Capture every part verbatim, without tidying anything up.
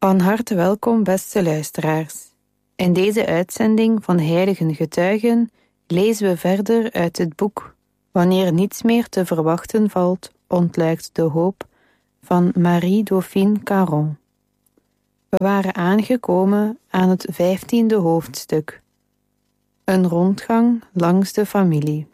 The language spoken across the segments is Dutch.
Van harte welkom, beste luisteraars. In deze uitzending van Heiligen Getuigen lezen we verder uit het boek Wanneer niets meer te verwachten valt, ontluikt de hoop van Marie Dauphine Caron. We waren aangekomen aan het vijftiende hoofdstuk. Een rondgang langs de familie.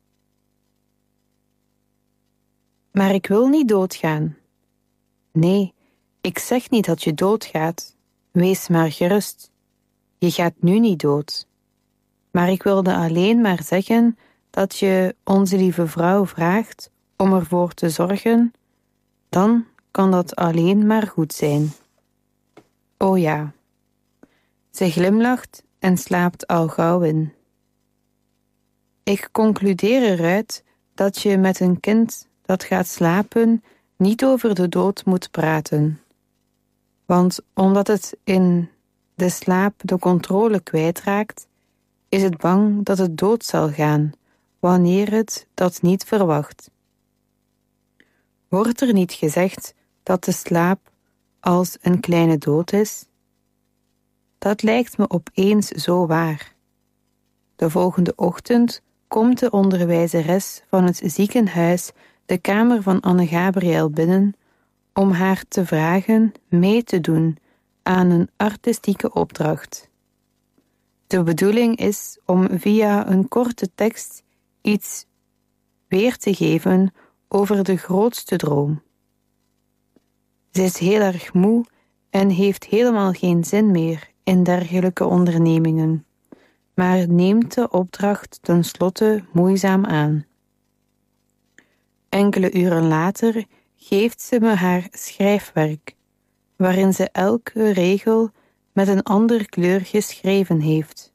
Maar ik wil niet doodgaan. Nee, ik zeg niet dat je doodgaat. Wees maar gerust. Je gaat nu niet dood. Maar ik wilde alleen maar zeggen dat je onze lieve vrouw vraagt om ervoor te zorgen, dan kan dat alleen maar goed zijn. O ja. Ze glimlacht en slaapt al gauw in. Ik concludeer eruit dat je met een kind dat gaat slapen niet over de dood moet praten. Want omdat het in de slaap de controle kwijtraakt, is het bang dat het dood zal gaan, wanneer het dat niet verwacht. Wordt er niet gezegd dat de slaap als een kleine dood is? Dat lijkt me opeens zo waar. De volgende ochtend komt de onderwijzeres van het ziekenhuis de kamer van Anne Gabriel binnen om haar te vragen mee te doen aan een artistieke opdracht. De bedoeling is om via een korte tekst iets weer te geven over de grootste droom. Ze is heel erg moe en heeft helemaal geen zin meer in dergelijke ondernemingen, maar neemt de opdracht tenslotte moeizaam aan. Enkele uren later geeft ze me haar schrijfwerk, waarin ze elke regel met een ander kleur geschreven heeft.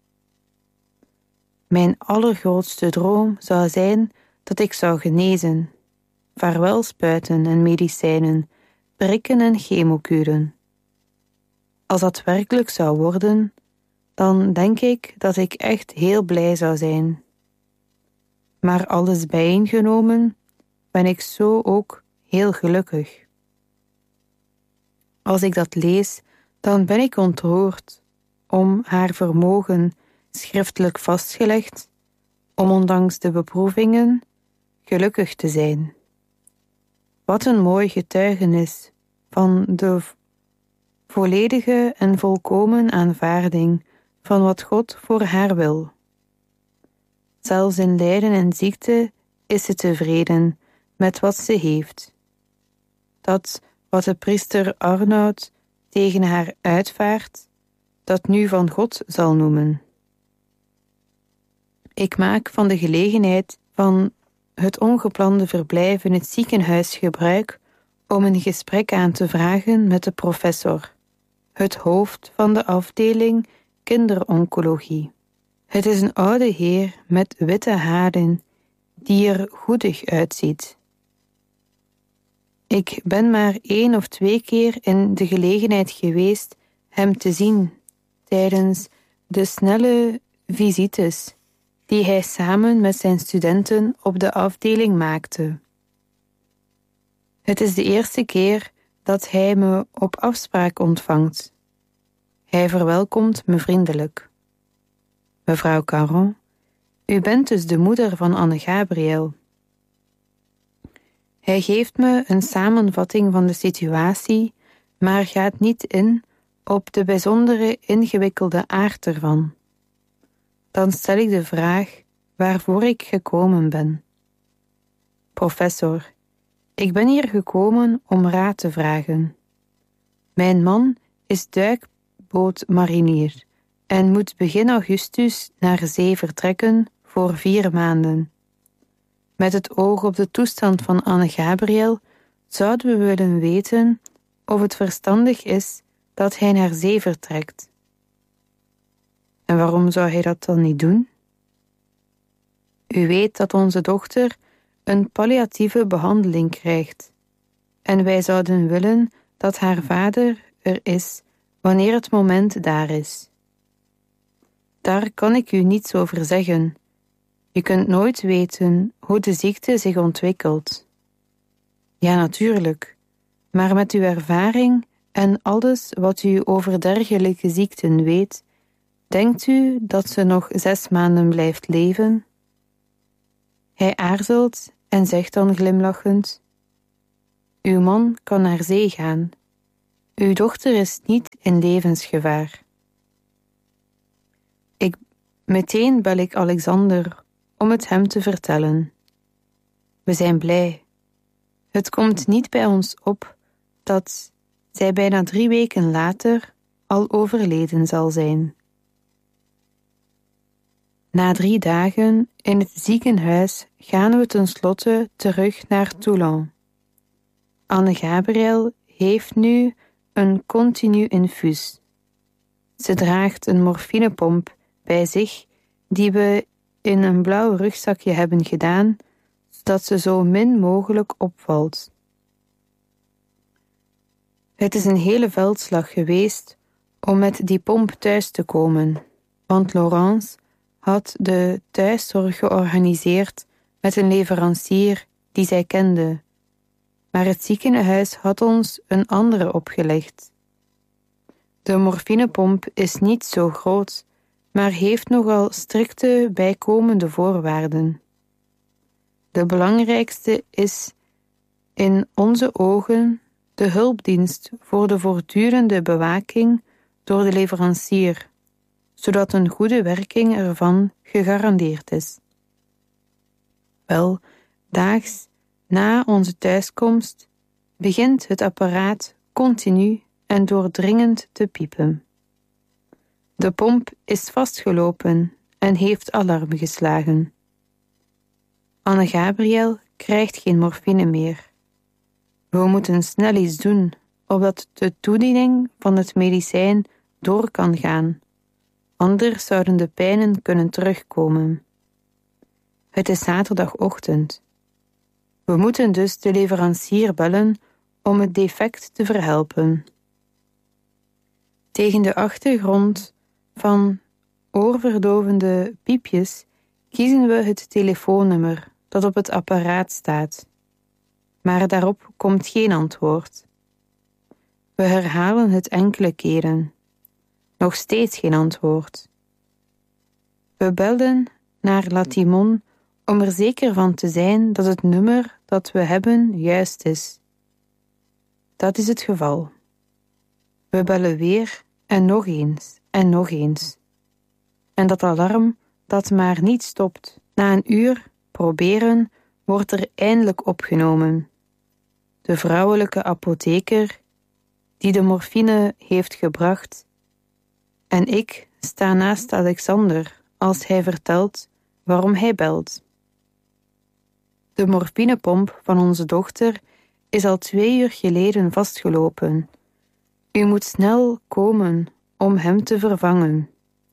Mijn allergrootste droom zou zijn dat ik zou genezen, vaarwel spuiten en medicijnen, prikken en chemokuren. Als dat werkelijk zou worden, dan denk ik dat ik echt heel blij zou zijn. Maar alles bijeengenomen ben ik zo ook heel gelukkig. Als ik dat lees, dan ben ik ontroerd om haar vermogen schriftelijk vastgelegd, om ondanks de beproevingen gelukkig te zijn. Wat een mooi getuigenis van de volledige en volkomen aanvaarding van wat God voor haar wil. Zelfs in lijden en ziekte is ze tevreden met wat ze heeft. Dat wat de priester Arnoud tegen haar uitvaart, dat nu van God zal noemen. Ik maak van de gelegenheid van het ongeplande verblijf in het ziekenhuis gebruik om een gesprek aan te vragen met de professor, het hoofd van de afdeling kinderoncologie. Het is een oude heer met witte haren die er goedig uitziet. Ik ben maar één of twee keer in de gelegenheid geweest hem te zien tijdens de snelle visites die hij samen met zijn studenten op de afdeling maakte. Het is de eerste keer dat hij me op afspraak ontvangt. Hij verwelkomt me vriendelijk. Mevrouw Caron, u bent dus de moeder van Anne Gabriel. Hij geeft me een samenvatting van de situatie, maar gaat niet in op de bijzondere ingewikkelde aard ervan. Dan stel ik de vraag waarvoor ik gekomen ben. Professor, ik ben hier gekomen om raad te vragen. Mijn man is duikbootmarinier en moet begin augustus naar zee vertrekken voor vier maanden. Met het oog op de toestand van Anne Gabriel zouden we willen weten of het verstandig is dat hij naar zee vertrekt. En waarom zou hij dat dan niet doen? U weet dat onze dochter een palliatieve behandeling krijgt, en wij zouden willen dat haar vader er is wanneer het moment daar is. Daar kan ik u niets over zeggen. Je kunt nooit weten hoe de ziekte zich ontwikkelt. Ja, natuurlijk, maar met uw ervaring en alles wat u over dergelijke ziekten weet, denkt u dat ze nog zes maanden blijft leven? Hij aarzelt en zegt dan glimlachend: Uw man kan naar zee gaan. Uw dochter is niet in levensgevaar. Ik, meteen bel ik Alexander om het hem te vertellen. We zijn blij. Het komt niet bij ons op dat zij bijna drie weken later al overleden zal zijn. Na drie dagen in het ziekenhuis gaan we tenslotte terug naar Toulon. Anne-Gabriel heeft nu een continu infuus. Ze draagt een morfinepomp bij zich die we in een blauw rugzakje hebben gedaan, zodat ze zo min mogelijk opvalt. Het is een hele veldslag geweest om met die pomp thuis te komen, want Laurence had de thuiszorg georganiseerd met een leverancier die zij kende, maar het ziekenhuis had ons een andere opgelegd. De morfinepomp is niet zo groot, maar heeft nogal strikte bijkomende voorwaarden. De belangrijkste is in onze ogen de hulpdienst voor de voortdurende bewaking door de leverancier, zodat een goede werking ervan gegarandeerd is. Wel, daags na onze thuiskomst begint het apparaat continu en doordringend te piepen. De pomp is vastgelopen en heeft alarm geslagen. Anne-Gabriel krijgt geen morfine meer. We moeten snel iets doen, opdat de toediening van het medicijn door kan gaan. Anders zouden de pijnen kunnen terugkomen. Het is zaterdagochtend. We moeten dus de leverancier bellen om het defect te verhelpen. Tegen de achtergrond van oorverdovende piepjes kiezen we het telefoonnummer dat op het apparaat staat. Maar daarop komt geen antwoord. We herhalen het enkele keren. Nog steeds geen antwoord. We belden naar Latimon om er zeker van te zijn dat het nummer dat we hebben juist is. Dat is het geval. We bellen weer en nog eens en nog eens. En dat alarm dat maar niet stopt. Na een uur proberen wordt er eindelijk opgenomen. De vrouwelijke apotheker die de morfine heeft gebracht en ik sta naast Alexander als hij vertelt waarom hij belt. De morfinepomp van onze dochter is al twee uur geleden vastgelopen. U moet snel komen om hem te vervangen.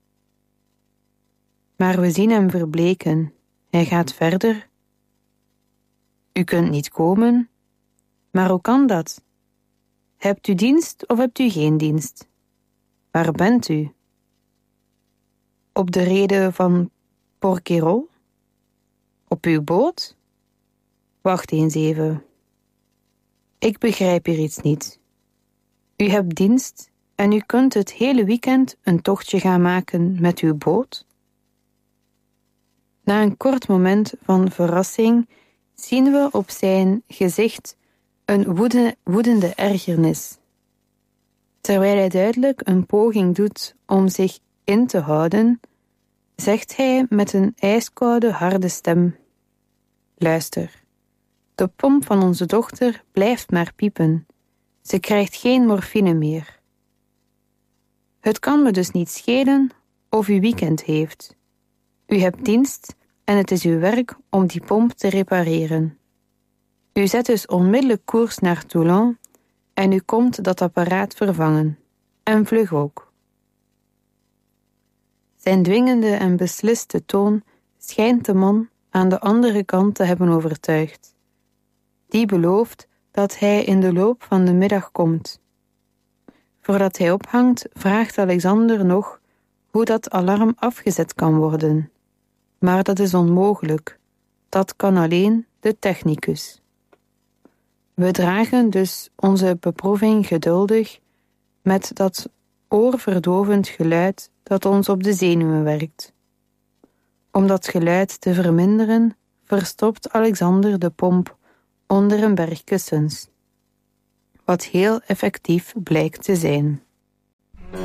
Maar we zien hem verbleken. Hij gaat verder. U kunt niet komen? Maar hoe kan dat? Hebt u dienst of hebt u geen dienst? Waar bent u? Op de rede van Porquerolles? Op uw boot? Wacht eens even. Ik begrijp hier iets niet. U hebt dienst en u kunt het hele weekend een tochtje gaan maken met uw boot? Na een kort moment van verrassing zien we op zijn gezicht een woede, woedende ergernis. Terwijl hij duidelijk een poging doet om zich in te houden, zegt hij met een ijskoude, harde stem: Luister, de pomp van onze dochter blijft maar piepen. Ze krijgt geen morfine meer. Het kan me dus niet schelen of u weekend heeft. U hebt dienst en het is uw werk om die pomp te repareren. U zet dus onmiddellijk koers naar Toulon en u komt dat apparaat vervangen. En vlug ook. Zijn dwingende en besliste toon schijnt de man aan de andere kant te hebben overtuigd. Die belooft dat hij in de loop van de middag komt. Voordat hij ophangt, vraagt Alexander nog hoe dat alarm afgezet kan worden. Maar dat is onmogelijk. Dat kan alleen de technicus. We dragen dus onze beproeving geduldig met dat oorverdovend geluid dat ons op de zenuwen werkt. Om dat geluid te verminderen, verstopt Alexander de pomp onder een berg kussens, wat heel effectief blijkt te zijn.